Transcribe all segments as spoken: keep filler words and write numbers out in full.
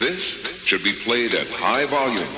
This should be played at high volume.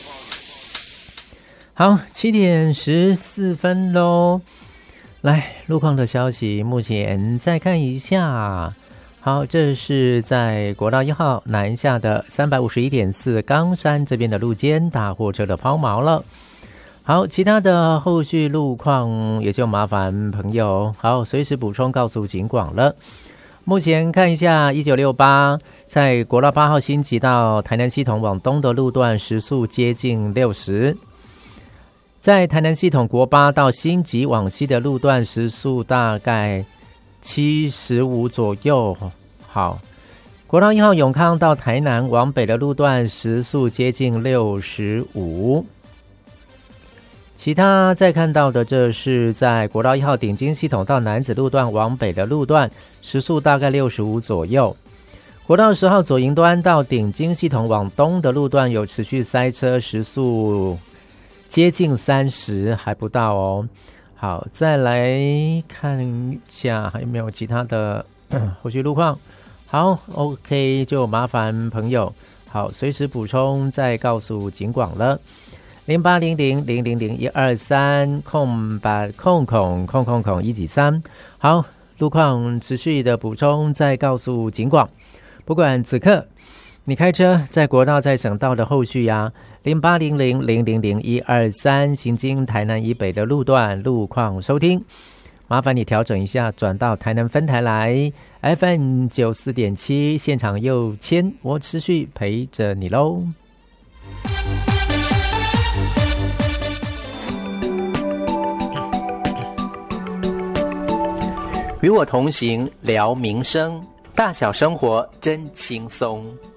好，七点十四分咯。来，路况的消息，目前再看一下。好，这是在国道一号南下的 三百五十一点四 冈山这边的路肩，大货车的抛锚了。好，其他的后续路况也就麻烦朋友好随时补充告诉警广了。目前看一下一九六八在国道八号新集到台南系统往东的路段时速接近六十，在台南系统国八到新集往西的路段时速大概七十五左右。好，国道一号永康到台南往北的路段时速接近六十五。其他再看到的，这是在国道一号顶金系统到楠子路段往北的路段，时速大概六十五左右。国道十号左营端到顶金系统往东的路段有持续塞车，时速接近三十，还不到哦。好，再来看一下还有没有其他的后续路况。好 ，OK， 就麻烦朋友好随时补充，再告诉警广了。零八零零零零零一二三空八空空空空空一几三，好，路况持续的补充，再告诉警广。不管此刻你开车在国道在省道的后续呀，零八零零零零零一二三行经台南以北的路段路况收听，麻烦你调整一下，转到台南分台来 F M 九四点七，现场右签，我持续陪着你喽。与我同行聊民生，大小生活真轻松。